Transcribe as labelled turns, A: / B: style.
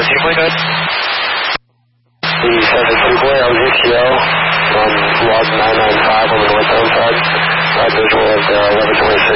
A: Chiefly, good.
B: The 7 I was ATO from log 995 on the northbound side. Visual of the 1126